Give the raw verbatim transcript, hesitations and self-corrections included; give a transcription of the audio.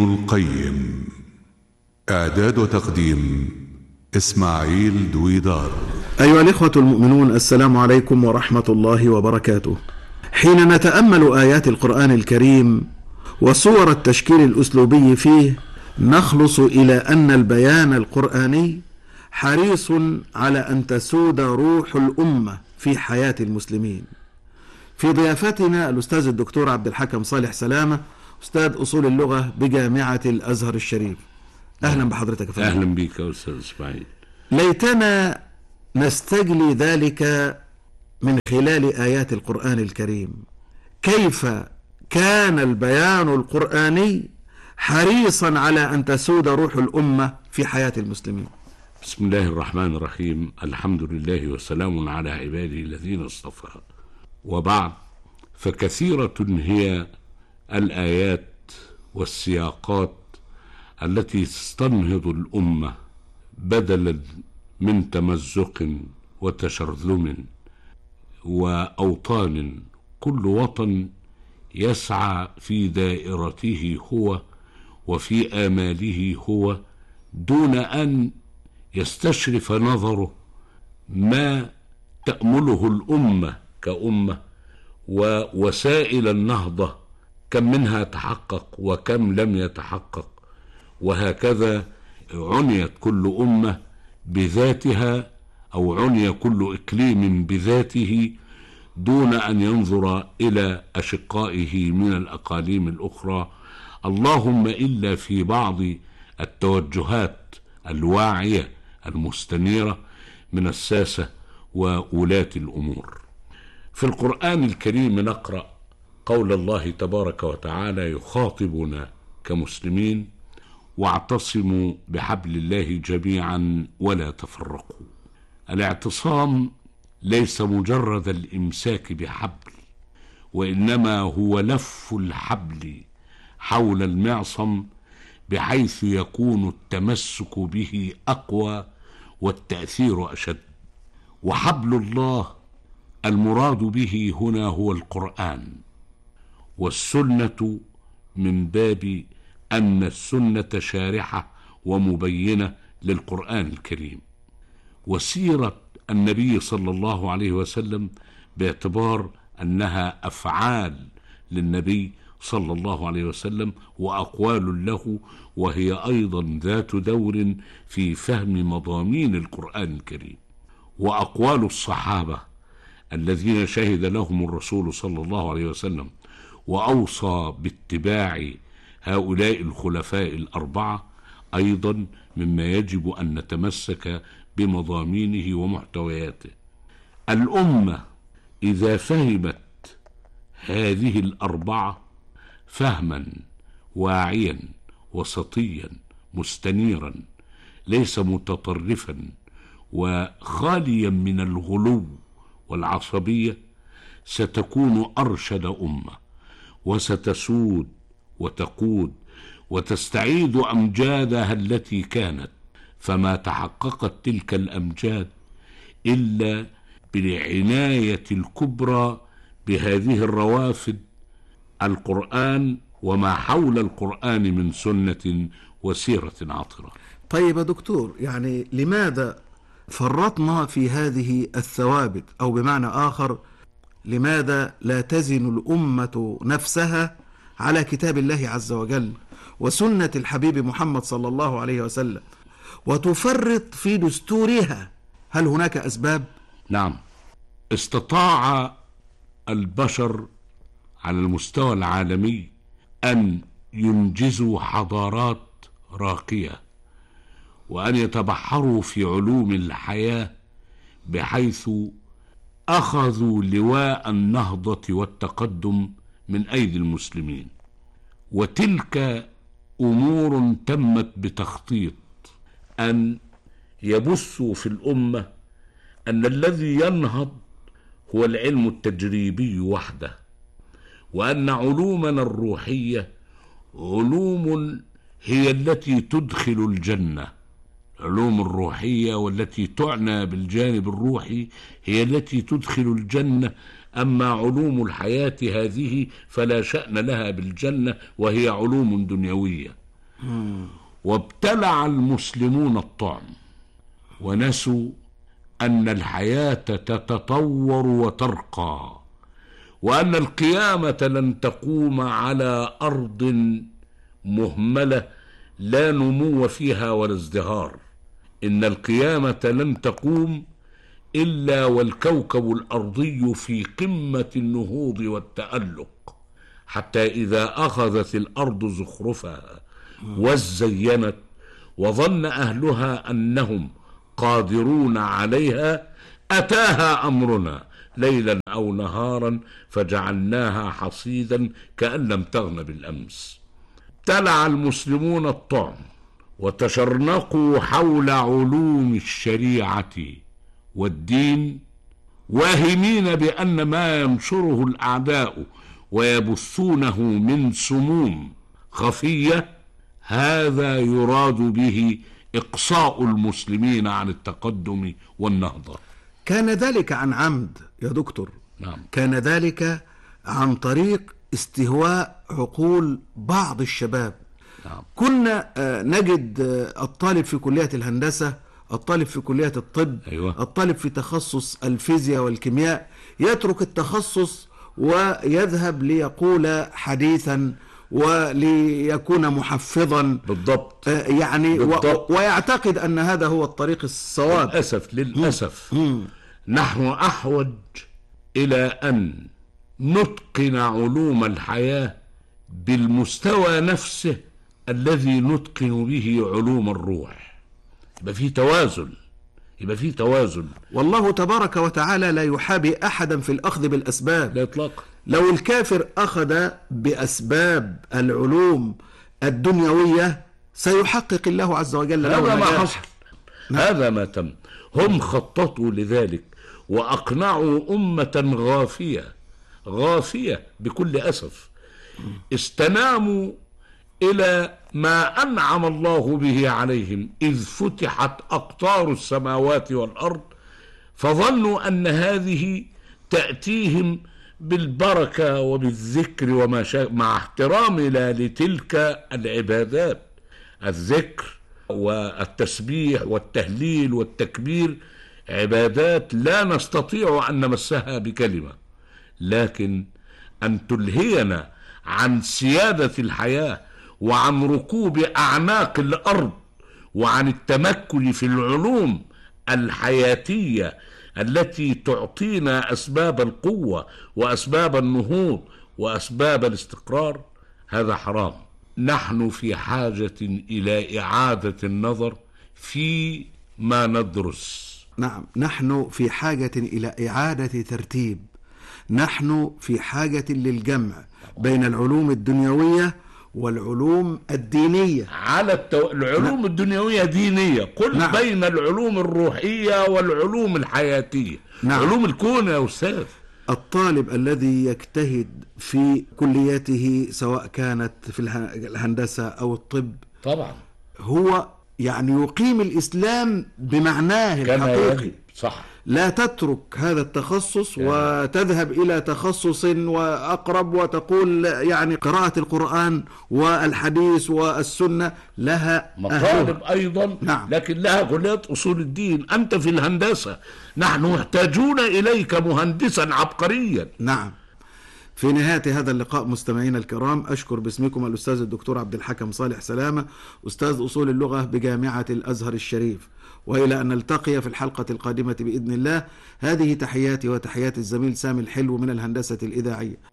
القيم. إعداد وتقديم إسماعيل دويدار. أيها الإخوة المؤمنون، السلام عليكم ورحمة الله وبركاته. حين نتأمل آيات القرآن الكريم وصور التشكيل الأسلوبي فيه، نخلص إلى أن البيان القرآني حريص على أن تسود روح الأمة في حياة المسلمين. في ضيافتنا الأستاذ الدكتور عبد الحكم صالح سلامة، أستاذ أصول اللغة بجامعة الأزهر الشريف. أهلا بحضرتك يا فندم. أهلا بك يا أستاذ إسماعيل. ليتنا نستجلي ذلك من خلال آيات القرآن الكريم، كيف كان البيان القرآني حريصا على أن تسود روح الأمة في حياة المسلمين. بسم الله الرحمن الرحيم. الحمد لله وسلام على عباده الذين اصطفى، وبعد، فكثيرة هي الآيات والسياقات التي تستنهض الأمة بدلا من تمزق وتشرذم وأوطان، كل وطن يسعى في دائرته هو وفي آماله هو، دون أن يستشرف نظره ما تأمله الأمة كأمة، ووسائل النهضة كم منها تحقق وكم لم يتحقق، وهكذا عنيت كل أمة بذاتها أو عني كل إقليم بذاته، دون أن ينظر إلى أشقائه من الأقاليم الأخرى، اللهم إلا في بعض التوجهات الواعية المستنيرة من الساسة وولاة الأمور. في القرآن الكريم نقرأ قول الله تبارك وتعالى يخاطبنا كمسلمين: واعتصموا بحبل الله جميعا ولا تفرقوا. الاعتصام ليس مجرد الإمساك بحبل، وإنما هو لف الحبل حول المعصم بحيث يكون التمسك به أقوى والتأثير أشد. وحبل الله المراد به هنا هو القرآن، والسنة من باب أن السنة شارحة ومبينة للقرآن الكريم، وسيرة النبي صلى الله عليه وسلم باعتبار أنها أفعال للنبي صلى الله عليه وسلم وأقوال له، وهي أيضا ذات دور في فهم مضامين القرآن الكريم. وأقوال الصحابة الذين شهد لهم الرسول صلى الله عليه وسلم وأوصى باتباع هؤلاء الخلفاء الأربعة أيضا مما يجب أن نتمسك بمضامينه ومحتوياته. الأمة إذا فهمت هذه الأربعة فهما واعيا وسطيا مستنيرا، ليس متطرفا وخاليا من الغلو والعصبية، ستكون أرشد أمة، وستسود وتقود وتستعيد أمجادها التي كانت. فما تحققت تلك الأمجاد إلا بالعناية الكبرى بهذه الروافد: القرآن وما حول القرآن من سنة وسيرة عطرة. طيب يا دكتور، يعني لماذا فرطنا في هذه الثوابت؟ أو بمعنى آخر، لماذا لا تزن الأمة نفسها على كتاب الله عز وجل وسنة الحبيب محمد صلى الله عليه وسلم وتفرط في دستورها؟ هل هناك أسباب؟ نعم، استطاع البشر على المستوى العالمي أن ينجزوا حضارات راقية، وأن يتبحروا في علوم الحياة، بحيث أخذوا لواء النهضة والتقدم من أيدي المسلمين. وتلك أمور تمت بتخطيط أن يبثوا في الأمة أن الذي ينهض هو العلم التجريبي وحده، وأن علومنا الروحية علوم هي التي تدخل الجنة. علوم الروحية والتي تعنى بالجانب الروحي هي التي تدخل الجنة، أما علوم الحياة هذه فلا شأن لها بالجنة، وهي علوم دنيوية. وابتلع المسلمون الطعم ونسوا أن الحياة تتطور وترقى، وأن القيامة لن تقوم على أرض مهملة لا نمو فيها ولا ازدهار. إن القيامة لن تقوم إلا والكوكب الأرضي في قمة النهوض والتألق، حتى إذا أخذت الأرض زخرفها وزينت وظن أهلها أنهم قادرون عليها أتاها أمرنا ليلا أو نهارا فجعلناها حصيدا كأن لم تغن بالأمس. ابتلع المسلمون الطعم وتشرنقوا حول علوم الشريعة والدين، واهمين بأن ما ينشره الأعداء ويبثونه من سموم خفية هذا يراد به إقصاء المسلمين عن التقدم والنهضة. كان ذلك عن عمد يا دكتور. نعم. كان ذلك عن طريق استهواء عقول بعض الشباب. نعم. كنا نجد الطالب في كلية الهندسة، الطالب في كلية الطب، أيوة. الطالب في تخصص الفيزياء والكيمياء يترك التخصص ويذهب ليقول حديثا وليكون محفظا. بالضبط. يعني بالضبط. و... ويعتقد أن هذا هو الطريق الصواب. للأسف للأسف مم. نحن أحوج إلى أن نتقن علوم الحياة بالمستوى نفسه الذي نتقن به علوم الروح. يبقى فيه توازن، يبقى فيه توازن. والله تبارك وتعالى لا يحابي أحدا في الأخذ بالأسباب. لا إطلاقا. لو الكافر أخذ بأسباب العلوم الدنيوية سيحقق الله عز وجل له هذا ما النجاح. حصل. هذا ما تم. هم خططوا لذلك وأقنعوا أمة غافية غافية بكل أسف، استناموا إلى ما أنعم الله به عليهم إذ فتحت أقطار السماوات والأرض، فظنوا أن هذه تأتيهم بالبركة وبالذكر وما شاء، مع احترامنا لتلك العبادات. الذكر والتسبيح والتهليل والتكبير عبادات لا نستطيع أن نمسها بكلمة، لكن أن تلهينا عن سيادة الحياة وعن ركوب أعناق الأرض وعن التمكن في العلوم الحياتية التي تعطينا أسباب القوة وأسباب النهوض وأسباب الاستقرار، هذا حرام. نحن في حاجة إلى إعادة النظر في ما ندرس. نعم، نحن في حاجة إلى إعادة ترتيب، نحن في حاجة للجمع بين العلوم الدنيوية والعلوم الدينية. على التو... العلوم نعم. الدنيوية دينية، قل نعم. بين العلوم الروحية والعلوم الحياتية. نعم. علوم الكون يا أستاذ. الطالب الذي يجتهد في كلياته سواء كانت في الهندسة أو الطب طبعا هو يعني يقيم الإسلام بمعناه الحقيقي. صح. لا تترك هذا التخصص يعني. وتذهب إلى تخصص وأقرب وتقول يعني قراءة القرآن والحديث والسنة لها مطالب أيضا. نعم. لكن لها كليات أصول الدين. أنت في الهندسة، نحن محتاجون إليك مهندسا عبقريا. نعم. في نهاية هذا اللقاء مستمعينا الكرام، أشكر باسمكم الأستاذ الدكتور عبد الحكم صالح سلامة، أستاذ أصول اللغة بجامعة الأزهر الشريف، وإلى أن نلتقي في الحلقة القادمة بإذن الله. هذه تحياتي وتحيات الزميل سامي الحلو من الهندسة الإذاعية.